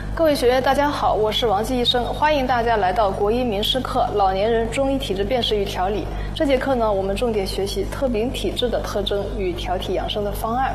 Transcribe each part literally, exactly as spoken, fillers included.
各位学员，大家好，我是王继医生，欢迎大家来到国医名师课老年人中医体质辨识与调理。这节课呢，我们重点学习特禀体质的特征与调体养生的方案。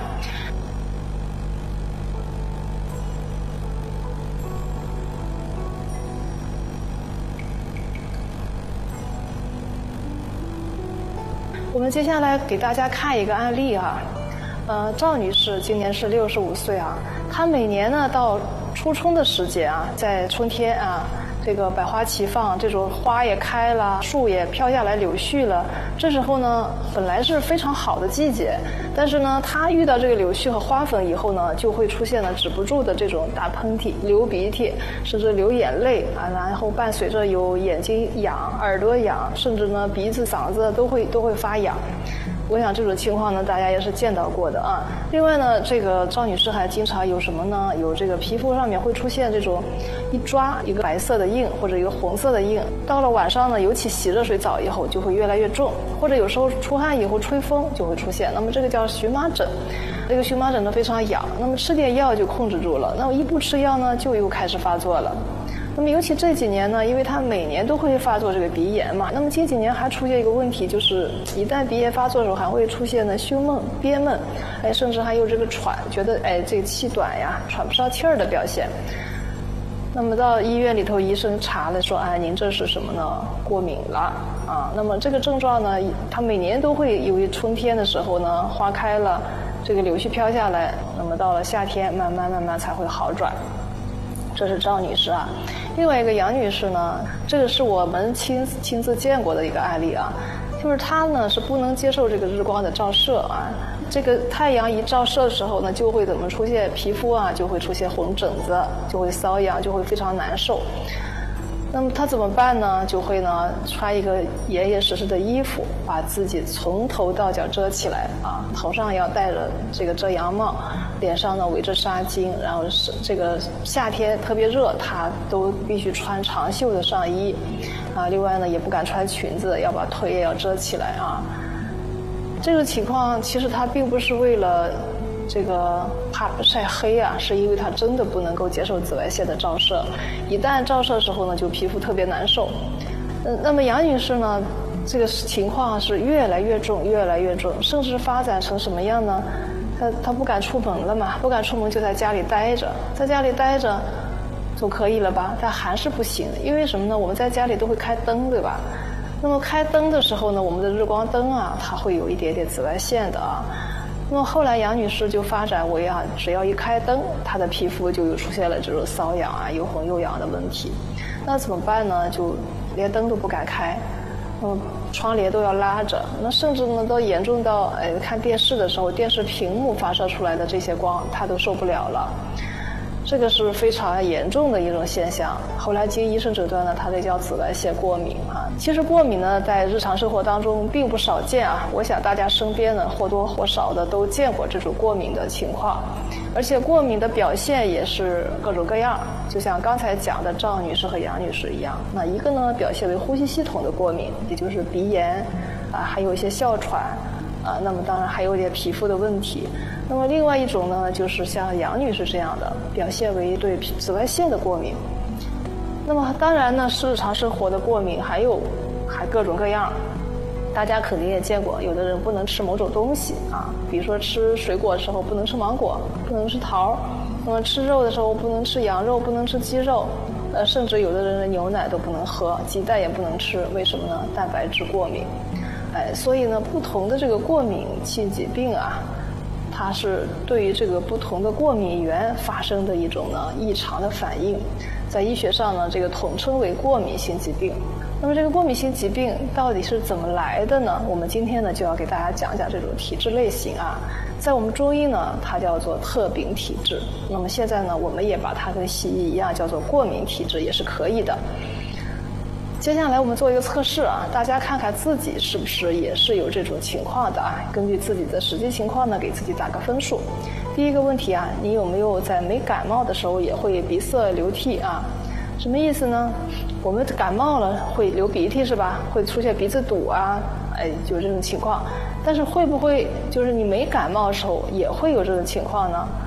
我们接下来给大家看一个案例啊，呃，赵女士今年是六十五岁啊，她每年呢到初春的时节啊，在春天啊，这个百花齐放，这种花也开了，树也飘下来柳絮了。这时候呢，本来是非常好的季节，但是呢，她遇到这个柳絮和花粉以后呢，就会出现了止不住的这种打喷嚏、流鼻涕，甚至流眼泪啊，然后伴随着有眼睛痒、耳朵痒，甚至呢鼻子、嗓子都会都会发痒。我想这种情况呢，大家也是见到过的啊。另外呢，这个赵女士还经常有什么呢？有这个皮肤上面会出现这种一抓一个白色的印或者一个红色的印，到了晚上呢，尤其洗热水澡以后就会越来越重，或者有时候出汗以后吹风就会出现。那么这个叫荨麻疹，这个荨麻疹呢非常痒，那么吃点药就控制住了，那么一不吃药呢，就又开始发作了。那么尤其这几年呢，因为他每年都会发作这个鼻炎嘛，那么近几年还出现一个问题，就是一旦鼻炎发作的时候，还会出现呢胸闷、憋闷，哎，甚至还有这个喘，觉得哎这个气短呀、喘不上气儿的表现。那么到医院里头，医生查了说，哎，您这是什么呢？过敏了啊。那么这个症状呢，他每年都会由于春天的时候呢，花开了，这个柳絮飘下来，那么到了夏天，慢慢慢慢才会好转。这是赵女士啊，另外一个杨女士呢，这个是我们亲亲自见过的一个案例啊，就是她呢是不能接受这个日光的照射啊，这个太阳一照射的时候呢，就会怎么出现皮肤啊，就会出现红疹子，就会瘙痒，就会非常难受。那么她怎么办呢？就会呢穿一个严严实实的衣服，把自己从头到脚遮起来啊，头上要戴着这个遮阳帽，脸上呢围着纱巾，然后是这个夏天特别热，她都必须穿长袖的上衣啊。另外呢，也不敢穿裙子，要把腿也要遮起来啊。这个情况其实她并不是为了这个怕晒黑啊，是因为她真的不能够接受紫外线的照射，一旦照射的时候呢，就皮肤特别难受。嗯，那么杨女士呢，这个情况是越来越重，越来越重，甚至发展成什么样呢？她她不敢出门了嘛，不敢出门就在家里待着，在家里待着总可以了吧？但还是不行，因为什么呢？我们在家里都会开灯，对吧？那么开灯的时候呢，我们的日光灯啊，它会有一点点紫外线的啊。那么后来杨女士就发展为啊，只要一开灯，她的皮肤就有出现了这种瘙痒啊、又红又痒的问题。那怎么办呢？就连灯都不敢开，嗯，窗帘都要拉着。那甚至呢，都严重到哎，看电视的时候，电视屏幕发射出来的这些光，她都受不了了。这个是非常严重的一种现象。后来经医生诊断呢，它这叫紫外线过敏啊。其实过敏呢，在日常生活当中并不少见啊。我想大家身边呢或多或少的都见过这种过敏的情况，而且过敏的表现也是各种各样。就像刚才讲的赵女士和杨女士一样，那一个呢表现为呼吸系统的过敏，也就是鼻炎啊，还有一些哮喘。啊，那么当然还有点皮肤的问题。那么另外一种呢，就是像杨女士这样的，表现为对紫外线的过敏。那么当然呢，日常生活的过敏还有还各种各样，大家肯定也见过，有的人不能吃某种东西啊，比如说吃水果的时候不能吃芒果，不能吃桃，那么吃肉的时候不能吃羊肉，不能吃鸡肉，呃，甚至有的人的牛奶都不能喝，鸡蛋也不能吃，为什么呢？蛋白质过敏。哎，所以呢，不同的这个过敏性疾病啊，它是对于这个不同的过敏源发生的一种呢异常的反应，在医学上呢，这个统称为过敏性疾病。那么这个过敏性疾病到底是怎么来的呢？我们今天呢就要给大家讲讲这种体质类型啊，在我们中医呢，它叫做特禀体质。那么现在呢，我们也把它跟西医一样叫做过敏体质，也是可以的。接下来我们做一个测试啊，大家看看自己是不是也是有这种情况的啊？根据自己的实际情况呢，给自己打个分数。第一个问题啊，你有没有在没感冒的时候也会鼻塞流涕啊？什么意思呢？我们感冒了会流鼻涕是吧？会出现鼻子堵啊，哎，有这种情况。但是会不会就是你没感冒的时候也会有这种情况呢？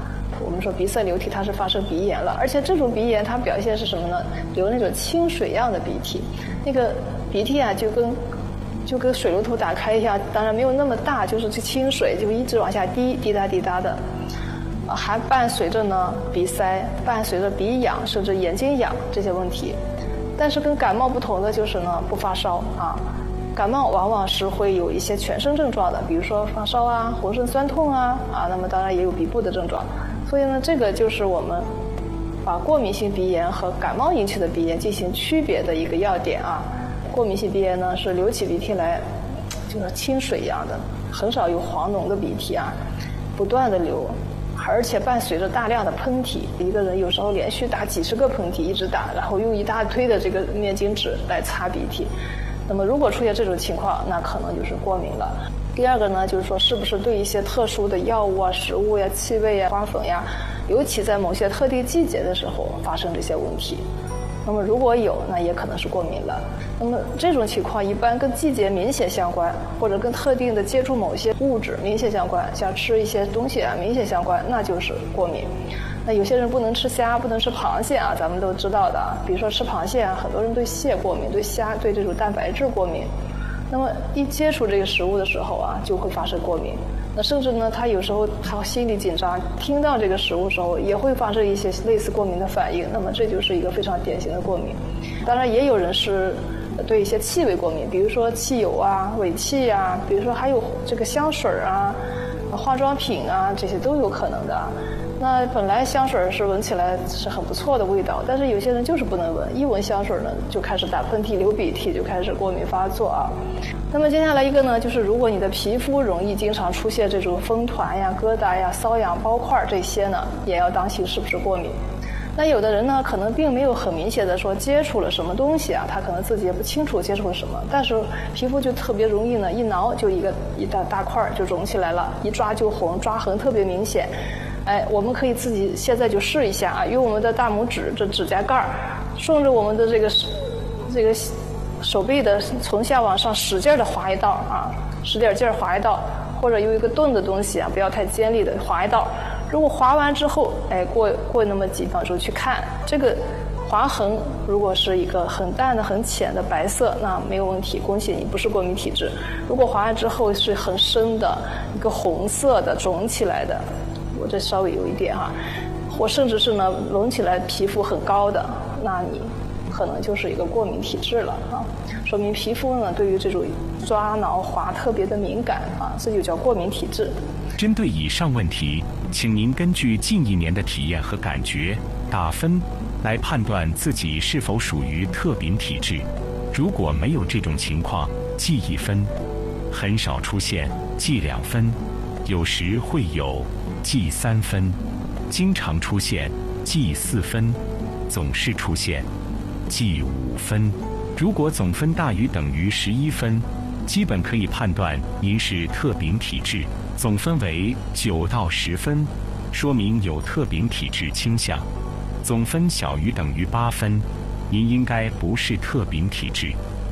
我们说鼻塞流涕，它是发生鼻炎了，而且这种鼻炎它表现是什么呢？流那种清水样的鼻涕，那个鼻涕啊就跟就跟水龙头打开一样，当然没有那么大，就是这清水就一直往下滴，滴答滴答的，啊，还伴随着呢鼻塞，伴随着鼻痒，甚至眼睛痒这些问题。但是跟感冒不同的就是呢不发烧啊。感冒往往是会有一些全身症状的，比如说发烧啊、浑身酸痛啊，啊，那么当然也有鼻部的症状。所以呢，这个就是我们把过敏性鼻炎和感冒引起的鼻炎进行区别的一个要点啊。过敏性鼻炎呢是流起鼻涕来，就是清水一样的，很少有黄浓的鼻涕啊，不断的流，而且伴随着大量的喷嚏。一个人有时候连续打几十个喷嚏，一直打，然后用一大堆的这个面巾纸来擦鼻涕。那么如果出现这种情况，那可能就是过敏了。第二个呢，就是说是不是对一些特殊的药物啊、食物呀、气味呀、花粉呀，尤其在某些特定季节的时候发生这些问题。那么如果有，那也可能是过敏了。那么这种情况一般跟季节明显相关，或者跟特定的接触某些物质明显相关，像吃一些东西啊明显相关，那就是过敏。那有些人不能吃虾，不能吃螃蟹啊，咱们都知道的啊。比如说吃螃蟹啊，很多人对蟹过敏，对虾、对这种蛋白质过敏。那么一接触这个食物的时候啊，就会发生过敏。那甚至呢，他有时候他心里紧张，听到这个食物的时候也会发生一些类似过敏的反应。那么这就是一个非常典型的过敏。当然也有人是对一些气味过敏，比如说汽油啊、尾气啊，比如说还有这个香水啊、化妆品啊，这些都有可能的啊。那本来香水是闻起来是很不错的味道，但是有些人就是不能闻，一闻香水呢就开始打喷嚏、流鼻涕，就开始过敏发作啊。那么接下来一个呢，就是如果你的皮肤容易经常出现这种风团呀、疙瘩呀、瘙痒、包块这些呢，也要当心是不是过敏。那有的人呢，可能并没有很明显的说接触了什么东西啊，他可能自己也不清楚接触了什么，但是皮肤就特别容易呢，一挠就一个一大大块就肿起来了，一抓就红，抓痕特别明显。哎，我们可以自己现在就试一下啊，用我们的大拇指这指甲盖儿，顺着我们的这个这个手背的从下往上使劲的划一道啊，使点劲儿划一道，或者用一个钝的东西啊，不要太尖利的划一道。如果划完之后，哎，过过那么几秒钟去看这个划痕，如果是一个很淡的、很浅的白色，那没有问题，恭喜你不是过敏体质。如果划完之后是很深的一个红色的肿起来的，我这稍微有一点哈，或甚至是呢隆起来皮肤很高的，那你可能就是一个过敏体质了啊，说明皮肤呢对于这种抓挠划特别的敏感啊，这就叫过敏体质。 针对以上问题，请您根据近一年的体验和感觉打分来判断自己是否属于特禀体质。如果没有这种情况，记一分；很少出现，记两分；有时会有，记三分；经常出现，记四分；总是出现，记五分。如果总分大于等于十一分，基本可以判断您是特禀体质。总分为九到十分，说明有特禀体质倾向；总分小于等于八分，您应该不是特禀体质。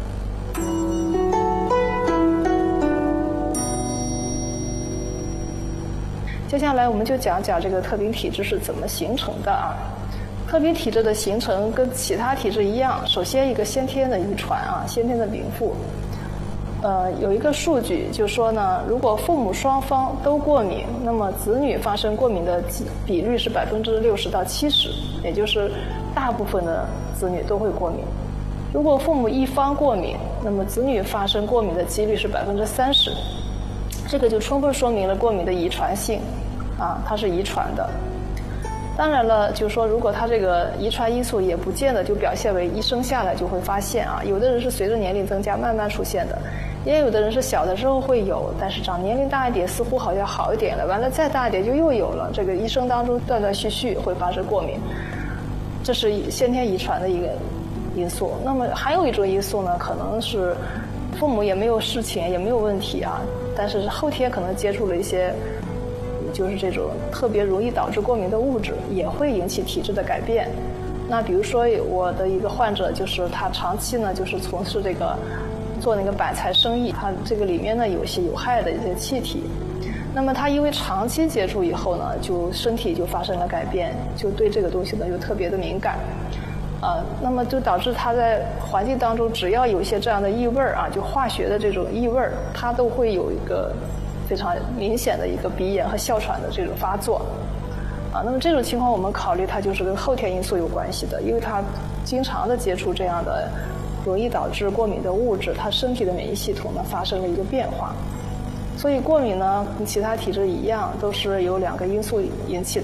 接下来我们就讲讲这个特禀体质是怎么形成的啊。特禀体质的形成跟其他体质一样，首先一个先天的遗传啊，先天的禀赋。呃，有一个数据就说呢，如果父母双方都过敏，那么子女发生过敏的比率是百分之六十到七十，也就是大部分的子女都会过敏。如果父母一方过敏，那么子女发生过敏的几率是百分之三十。这个就充分说明了过敏的遗传性，啊，它是遗传的。当然了，就是说，如果他这个遗传因素也不见得就表现为一生下来就会发现啊，有的人是随着年龄增加慢慢出现的，也有的人是小的时候会有，但是长年龄大一点似乎好像好一点了，完了再大一点就又有了，这个一生当中断断续续会发生过敏，这是先天遗传的一个因素。那么还有一种因素呢，可能是父母也没有事情也没有问题啊，但是后天可能接触了一些就是这种特别容易导致过敏的物质，也会引起体质的改变。那比如说我的一个患者，就是他长期呢就是从事这个做那个板材生意，他这个里面呢有一些有害的一些气体。 那么他因为长期接触以后呢，就身体就发生了改变，就对这个东西呢就特别的敏感。啊，那么就导致他在环境当中，只要有一些这样的异味儿啊，就化学的这种异味儿，他都会有一个非常明显的一个鼻炎和哮喘的这种发作。啊，那么这种情况我们考虑它就是跟后天因素有关系的，因为他经常的接触这样的，容易导致过敏的物质，他身体的免疫系统呢发生了一个变化。所以过敏呢，跟其他体质一样，都是由两个因素引起的。